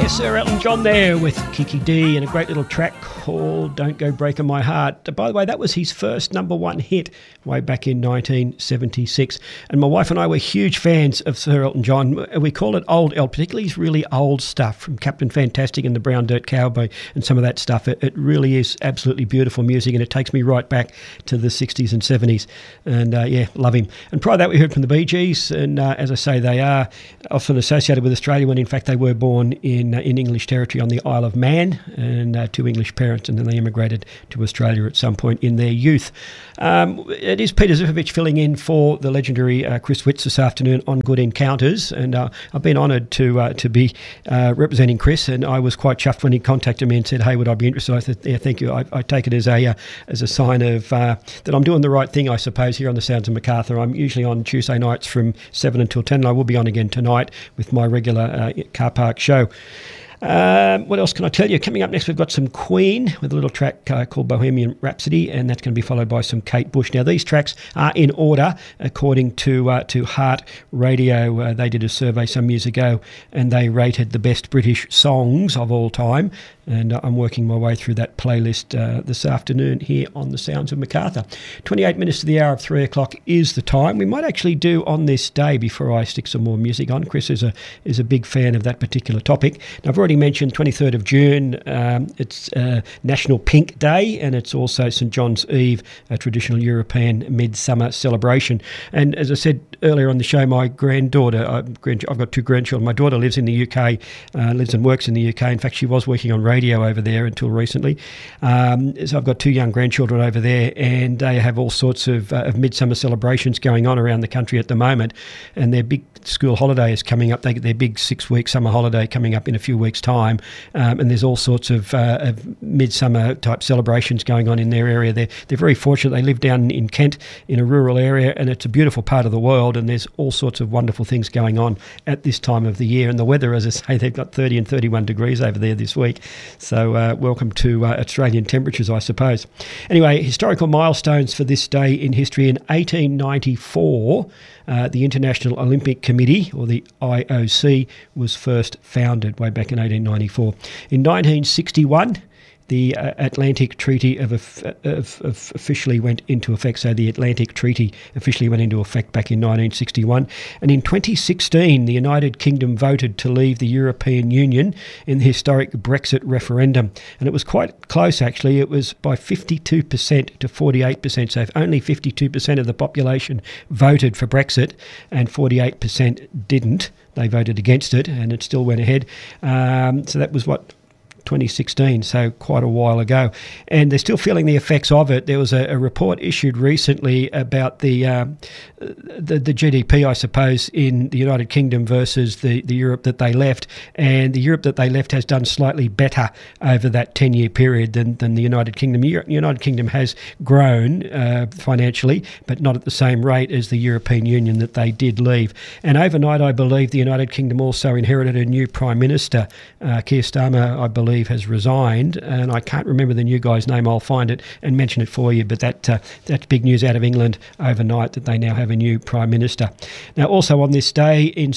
Sir Elton John there with Kiki D and a great little track called Don't Go Breaking My Heart. By the way, that was his first number one hit way back in 1976. And my wife and I were huge fans of Sir Elton John. We call it old Elton, particularly his really old stuff from Captain Fantastic and the Brown Dirt Cowboy and some of that stuff. It really is absolutely beautiful music, and it takes me right back to the 60s and 70s. And yeah, love him. And prior to that, we heard from the Bee Gees. And as I say, they are often associated with Australia when in fact they were born in English territory on the Isle of Man, and to English parents, and then they immigrated to Australia at some point in their youth. It is Peter Zivkovic filling in for the legendary Chris Witts this afternoon on Good Encounters, and I've been honoured to be representing Chris, and I was quite chuffed when he contacted me and said, hey, would I be interested? I said, yeah, thank you. I take it as a sign of that I'm doing the right thing, I suppose, here on the Sounds of Macarthur. I'm usually on Tuesday nights from 7 until 10, and I will be on again tonight with my regular car park show. What else can I tell you? Coming up next, we've got some Queen with a little track called Bohemian Rhapsody, and that's going to be followed by some Kate Bush. Now, these tracks are in order according to Heart Radio. They did a survey some years ago, and they rated the best British songs of all time. And I'm working my way through that playlist this afternoon here on the Sounds of Macarthur. 28 minutes to the hour of 3 o'clock is the time. We might actually do on this day, before I stick some more music on. Chris is a big fan of that particular topic. Now, I've already mentioned 23rd of June. It's National Pink Day, and it's also St John's Eve, a traditional European midsummer celebration. And as I said earlier on the show, my granddaughter, I've got two grandchildren. My daughter lives in the UK, lives and works in the UK. In fact, she was working on radio over there until recently. So I've got two young grandchildren over there, and they have all sorts of midsummer celebrations going on around the country at the moment. And their big school holiday is coming up. They get their big 6-week summer holiday coming up in a few weeks' time. And there's all sorts of midsummer type celebrations going on in their area. They're very fortunate. They live down in Kent in a rural area, and it's a beautiful part of the world, and there's all sorts of wonderful things going on at this time of the year. And the weather, as I say, they've got 30 and 31 degrees over there this week. So welcome to Australian temperatures, I suppose. Anyway, historical milestones for this day in history. In 1894, the International Olympic Committee, or the IOC, was first founded way back in 1894. In 1961, the Atlantic Treaty officially went into effect. So the Atlantic Treaty officially went into effect back in 1961. And in 2016, the United Kingdom voted to leave the European Union in the historic Brexit referendum. And it was quite close, actually. It was by 52% to 48%. So if only 52% of the population voted for Brexit and 48% didn't, they voted against it, and it still went ahead. So that was 2016, so quite a while ago, and they're still feeling the effects of it. There was a report issued recently about the GDP, I suppose, in the United Kingdom versus the Europe that they left, and the Europe that they left has done slightly better over that 10-year period than the United Kingdom. The United Kingdom has grown financially, but not at the same rate as the European Union that they did leave. And overnight, I believe the United Kingdom also inherited a new Prime Minister. Keir Starmer, I believe, has resigned, and I can't remember the new guy's name. I'll find it and mention it for you, but that's big news out of England overnight, that they now have a new Prime Minister. Now, also on this day in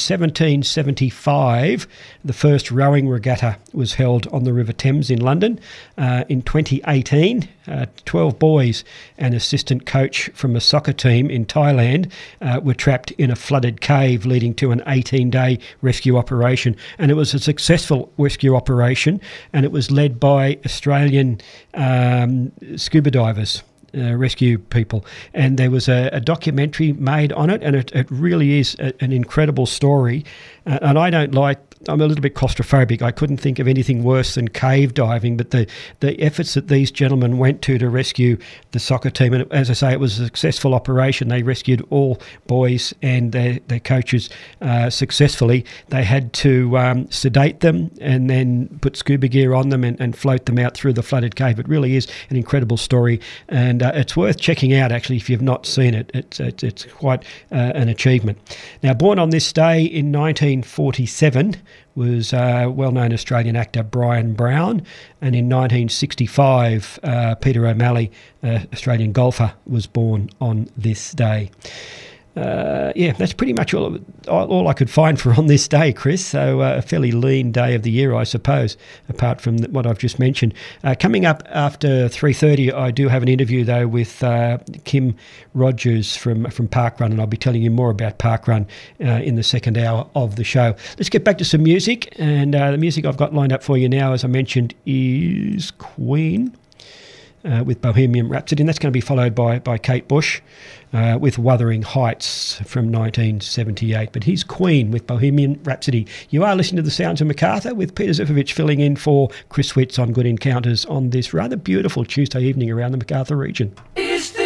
1775, the first rowing regatta was held on the River Thames in London. In 2018, 12 boys and assistant coach from a soccer team in Thailand were trapped in a flooded cave, leading to an 18-day rescue operation. And it was a successful rescue operation, and it was led by Australian scuba divers. Rescue people, and there was a documentary made on it, and it really is an incredible story. And I'm a little bit claustrophobic. I couldn't think of anything worse than cave diving, but the efforts that these gentlemen went to rescue the soccer team, and as I say, it was a successful operation. They rescued all boys and their coaches successfully. They had to sedate them and then put scuba gear on them and float them out through the flooded cave. It really is an incredible story, and it's worth checking out, actually, if you've not seen it. It's quite an achievement. Now, born on this day in 1947 was well-known Australian actor Brian Brown, and in 1965 Peter O'Malley, Australian golfer, was born on this day. That's pretty much all I could find for on this day, Chris. So a fairly lean day of the year, I suppose, apart from what I've just mentioned. Coming up after 3:30, I do have an interview, though, with Kim Rogers from Parkrun, and I'll be telling you more about Parkrun in the second hour of the show. Let's get back to some music, and the music I've got lined up for you now, as I mentioned, is Queen. With Bohemian Rhapsody, and that's going to be followed by Kate Bush with Wuthering Heights from 1978. But here's Queen with Bohemian Rhapsody. You are listening to The Sounds of Macarthur with Peter Zivovich filling in for Chris Witts on Good Encounters on this rather beautiful Tuesday evening around the Macarthur region.